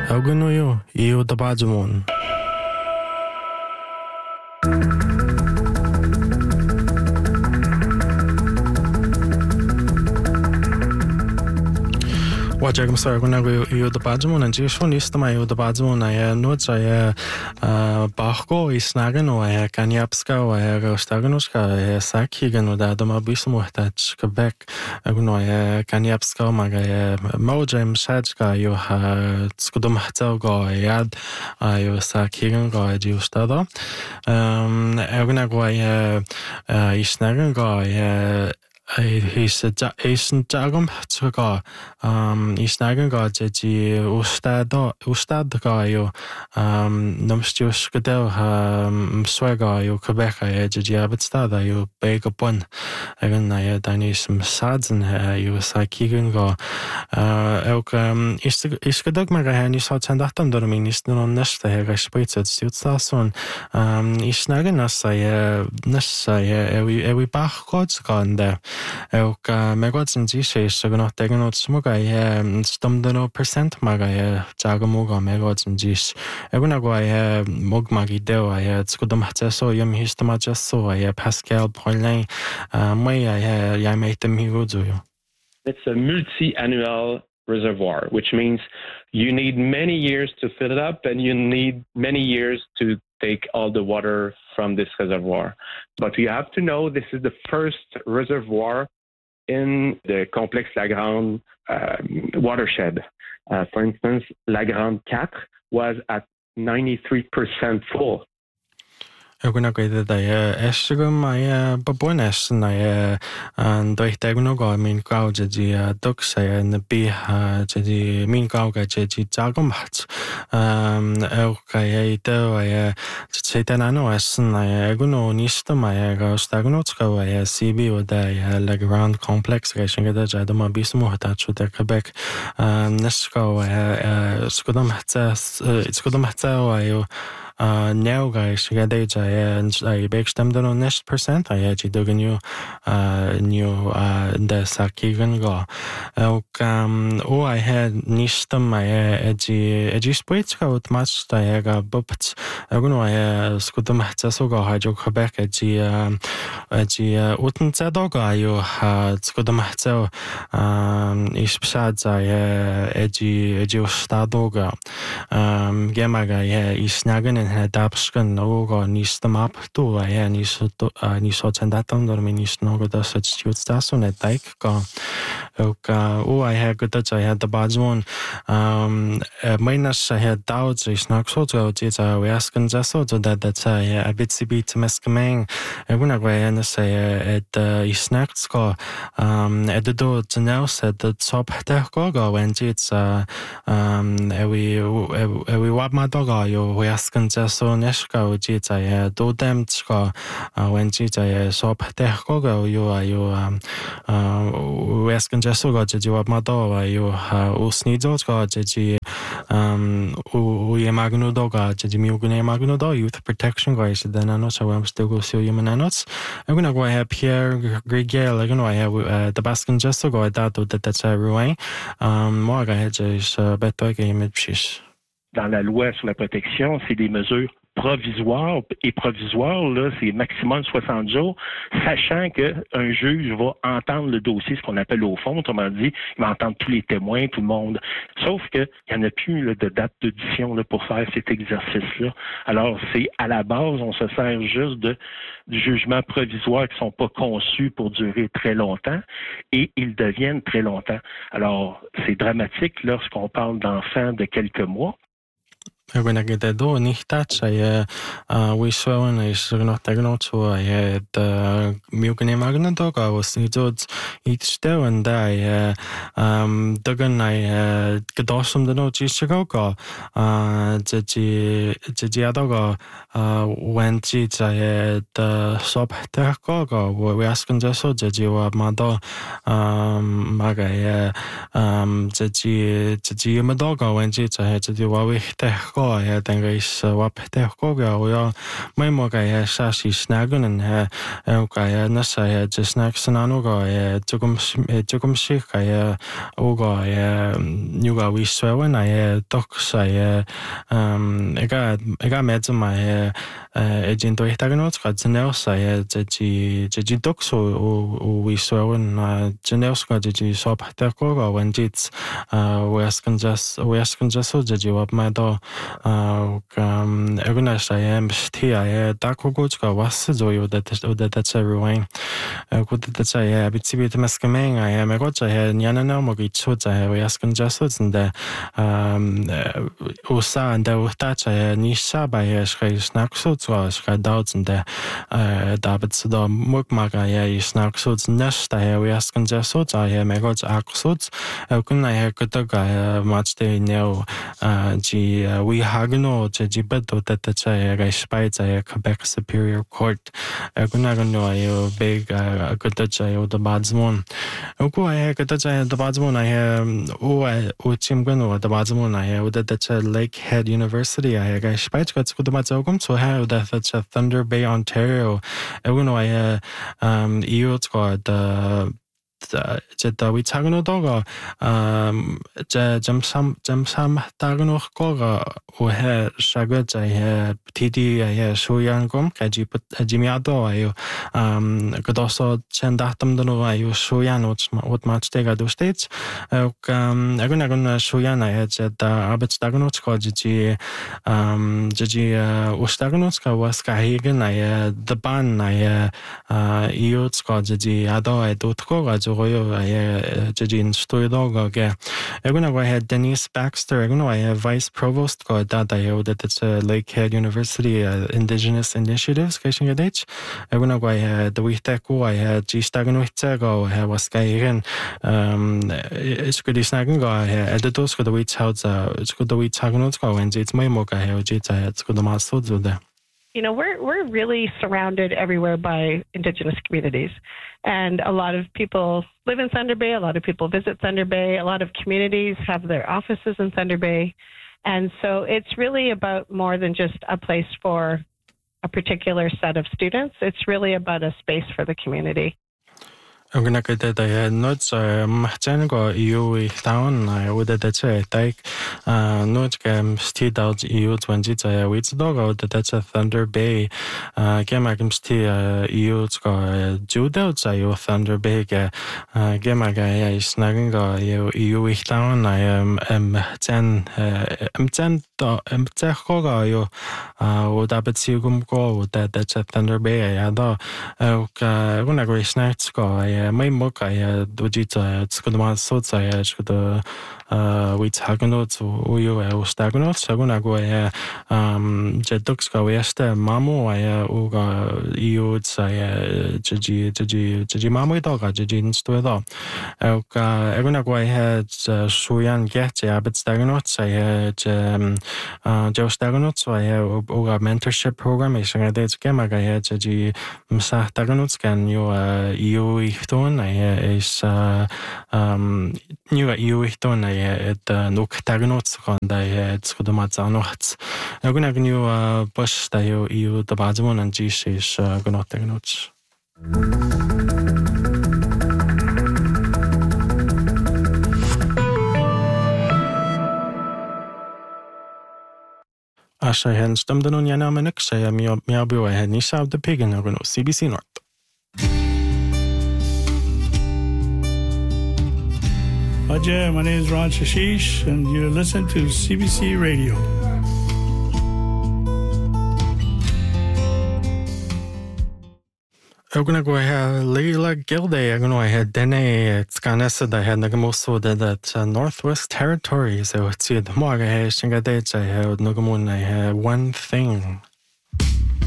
Augunoyo, io da Bajamon. Wajagam Sargunago, io da Bajamon, and Jishonistama, io da Bajamon, I notes I Bachko, Isnagano, I Kanyapska, I Rostaganoska, Sakigano, da Domabismo, that Quebec, Aguno, Kanyapska, Maga, Mojem Shadska, you have Skudum Hatelgo, Yad, you Sakigango, Justada. Agunago, Isnagango, he's a jagum to is nagan ji ustad gaio numstius gadel swega you Quebec ji abitstada you beg upon again I danis sadzen you sakigan go is gadag magahan is hot and atom dorming is no nesta respected stutsason is nagan ewi bach gods gone there megotsen jishe so tegen smuga stumdano percent maga jagamuga megotsen jis egunago mogmagi deo skudum hatso yum histamajaso Pascal Paulin mai yamaitem higozo. It's a multi-annual reservoir, which means you need many years to fill it up and you need many years to take all the water from this reservoir. But you have to know this is the first reservoir in the Complexe La Grande watershed. For instance, La Grande 4 was at 93% full. Egunago estigum babones and doitegunogo mean gauge ducks and the bee mean gauga jagum hats elkaedo setanano eguno nistum stagnotsco CB with the La Grande complex racing at the Jadama Bismo attached with the Quebec Nesco Scudum Hatsa now guys get and I bake them down next percent I actually dug a new the Sakigan go I had nistum my edgy spraits out much I got buppets I don't know Scudum Hatsasoga Hydro Quebec edgy Utenzadoga you had Scudum Hatso is besides I edgy Stadoga Gemaga is snagging Dapskan Ogo Nistam up to Nisot and that under Minis Nogo does such Stason at Dike. I had good that I had the Bajmon. Minus I had doubts is not so to we ask and just so that I bit to beat Meskamang. I wouldn't agree and say at Isnaksko at the door to now said that top Gogo when it's we wap my dog we ask and just so Neshka Jita do them when Jita so Gogo you we ask and just so got you up my door you usnidos got we magno doga Mugune magno do youth protection guys then I know so I'm still go see you mananos I'm gonna go ahead Pierre Grigel I'm gonna have the Baskin just so go that's everyone more I had is better game dans la loi sur la protection, c'est des mesures provisoires. Et provisoires, là, c'est maximum 60 jours, sachant qu'un juge va entendre le dossier, ce qu'on appelle au fond. Autrement dit, il va entendre tous les témoins, tout le monde. Sauf qu'il n'y en a plus là, de date d'audition là, pour faire cet exercice-là. Alors, c'est à la base, on se sert juste du jugement provisoire qui ne sont pas conçus pour durer très longtemps et ils deviennent très longtemps. Alors, c'est dramatique lorsqu'on parle d'enfants de quelques mois. When I get that door, nicht touch, we saw and I saw not so I had Mugane Magnadog, I was each day and I Duggan I Gadosum the note Chicago, Jiadoga, when cheats I had Sop Tergogo, where we asked just so Jiwa Mado Maga, Madoga, when cheats I had to do what we go he den is wap te go ga mai mo ga he sa si snagun he ga na sa he just snack sanano ga he tugum shi ga he o ga he nu ga wi swewen he dok sa he ega med ma he ejin do hitagnot ga znel sa he ji dok so o wi swewen znel ga ji so pa te go ga when jits weskan just so ji wap ma do eguna sa he sti he da ko go ga was zo yo that everyone good that sa he bit bit maskameng he me go sa he nyana na mo gi chu sa he weskan just so zinde o sa and da ta sa he ni sa ba he schei snack so schei dauzende da bit so da mug ma ga he snack so nes da he weskan just so sa he me go sa so kun he ko ga match de no ji we hagno ji bit that sa he ga spai sa he Quebec Superior Court kun na no yo big good that sa yo the badsmon ko he good that sa the badsmon he o chim gano the badsmon he that sa Lakehead University he ga spai ga ko the matsogum so he that sa Thunder Bay Ontario no he you got the we tagno doga jam sam tagno koga o he shaga he td he shuyan gom kaji put jimiado ayo godoso chen datum do ayo shuyan what match they got states aguna shuyan he da abets tagno ko ji ustagno ka was ka higen the ban io ko ji ado do ko goyo jin stoidoga ge eguna go had Denise Baxter eguna vice provost go that it's Lakehead University Indigenous Initiatives kashing edich eguna go the witeko ji stagno go was gaigen it's good snagging go editos go the wit houds it's good the wit tagnos go and it's my moka it's good the maso there. You know, we're really surrounded everywhere by Indigenous communities. And a lot of people live in Thunder Bay. A lot of people visit Thunder Bay. A lot of communities have their offices in Thunder Bay. And so it's really about more than just a place for a particular set of students. It's really about a space for the community. I'm gonna get that I had notes go EU town I would that's a take notes game steed out EU 20 weeks dog that's a Thunder Bay game I can steer EU go judo Thunder Bay game I is snagging go EU town I am 10 go you would have it see go that's a Thunder Bay I do gonna go snacks go my mock I do it it's good man so it's good we tagnot you stagnot saguna go jedox go este mamo uga you ji mamo doga ji insto eguna go had shuyan get but stagnot jo stagnot uga mentorship program is it's game ga ji msa stagnot can you is new you it nuk tagnot ganda it's good matzanots aguna gnu bush da you the badmon and g is gnot tagnot Asha hen stemde non yana menek say mi abu hen ni south the pig and CBC North. Ajay, my name is Ron Shashish, and you listen to CBC Radio. I'm gonna go ahead Leila Gilday. I'm gonna ahead Dene. It's gonna say that I had Nagamoso that Northwest Territories. So it's the more I had Shingadate. I had Nagamun. I had one thing.